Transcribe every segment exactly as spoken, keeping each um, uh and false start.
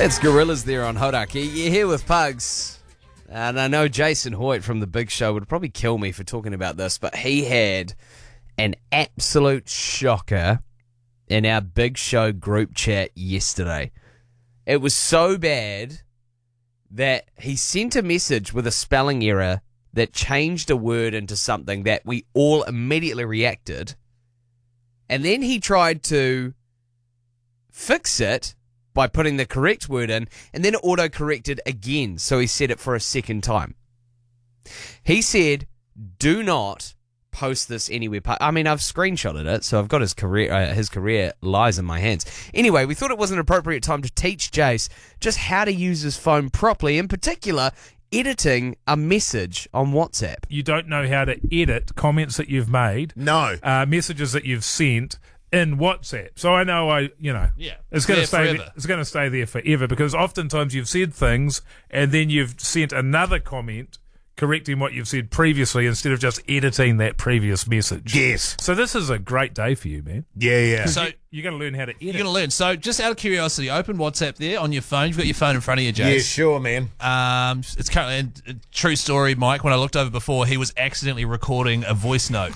It's Gorillas there on Hodaki. You're here with Pugs. And I know Jason Hoyt from The Big Show would probably kill me for talking about this, but he had an absolute shocker in our Big Show group chat yesterday. It was so bad that he sent a message with a spelling error that changed a word into something that we all immediately reacted. And then he tried to fix it by putting the correct word in, and then it auto-corrected again, so he said it for a second time. He said, do not post this anywhere. I mean, I've screenshotted it, so I've got his career, uh, his career lies in my hands. Anyway, we thought it was an appropriate time to teach Jace just how to use his phone properly, in particular, editing a message on WhatsApp. You don't know how to edit comments that you've made. No. Uh, messages that you've sent in WhatsApp. So I know I, you know, yeah, it's going to stay forever. there, it's going to stay there forever, because oftentimes you've said things and then you've sent another comment correcting what you've said previously instead of just editing that previous message. Yes. So this is a great day for you, man. Yeah, yeah. So you, you're going to learn how to edit. You're going to learn. So just out of curiosity, open WhatsApp there on your phone. You've got your phone in front of you, Jace. Yeah, sure, man. Um, it's currently a true story, Mike. When I looked over before, he was accidentally recording a voice note.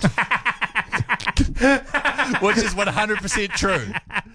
Which is one hundred percent true.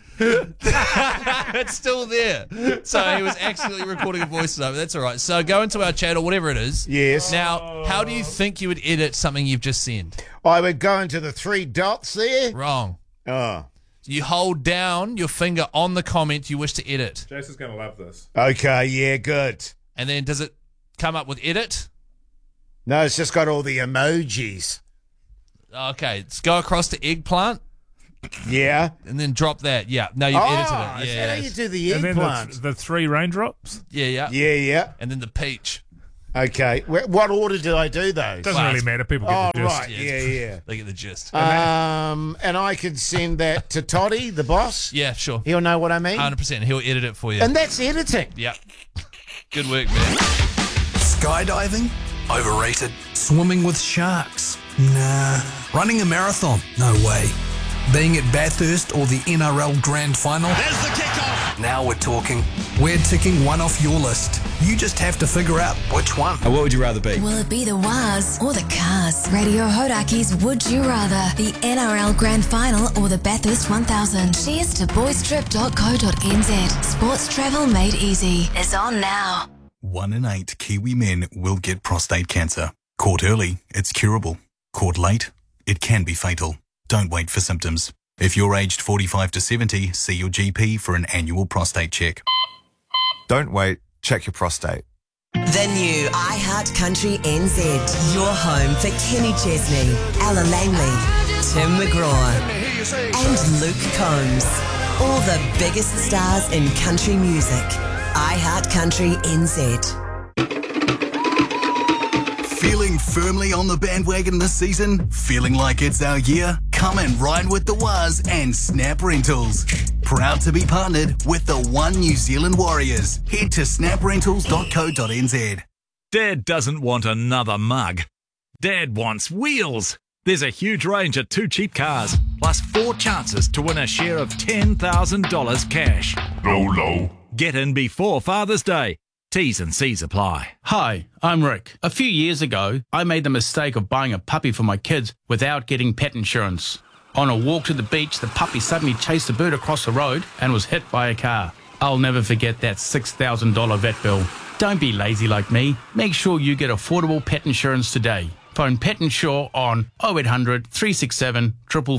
It's still there. So he was accidentally recording a voice note. That's all right. So go into our chat or whatever it is. Yes. Now, how do you think you would edit something you've just sent? I would go into the three dots there. Wrong. Oh. You hold down your finger on the comment you wish to edit. Jason's going to love this. Okay, yeah, good. And then does it come up with edit? No, it's just got all the emojis. Okay, let's go across to eggplant. Yeah. And then drop that. Yeah. No, you've oh, edited it. is Yeah. that how you do the And then eggplant? the, the three raindrops. Yeah, yeah. Yeah, yeah. And then the peach. Okay. Wh- What order did I do those? Doesn't Well, really it's- matter. People get Oh, the gist. right. Yeah, yeah. They get the gist. Um, and I could send that to Toddy, the boss. Yeah, sure. He'll know what I mean. one hundred percent. He'll edit it for you. And that's editing. Yep. Good work, man. Skydiving? Overrated. Swimming with sharks? Nah. Running a marathon? No way. Being at Bathurst or the N R L Grand Final? There's the kickoff. Now we're talking. We're ticking one off your list. You just have to figure out which one. And what would you rather be? Will it be the Waz or the Cars? Radio Hodaki's Would You Rather, the N R L Grand Final or the Bathurst one thousand. Cheers to boys trip dot co dot n z. Sports travel made easy is on now. One in eight Kiwi men will get prostate cancer. Caught early, it's curable. Caught late, it can be fatal. Don't wait for symptoms. If you're aged forty-five to seventy, see your G P for an annual prostate check. Don't wait, check your prostate. The new iHeart Country N Z. Your home for Kenny Chesney, Ella Langley, Tim McGraw, and Luke Combs. All the biggest stars in country music. iHeart Country N Z. Feeling firmly on the bandwagon this season? Feeling like it's our year? Come and ride with the Waz and Snap Rentals. Proud to be partnered with the One New Zealand Warriors. Head to snap rentals dot co dot n z. Dad doesn't want another mug. Dad wants wheels. There's a huge range of two cheap cars, plus four chances to win a share of ten thousand dollars cash. Low, low. Get in before Father's Day. T's and C's apply. Hi, I'm Rick. A few years ago, I made the mistake of buying a puppy for my kids without getting pet insurance. On a walk to the beach, the puppy suddenly chased a bird across the road and was hit by a car. I'll never forget that six thousand dollars vet bill. Don't be lazy like me. Make sure you get affordable pet insurance today. Phone Pet Insure on oh eight hundred, three six seven, four four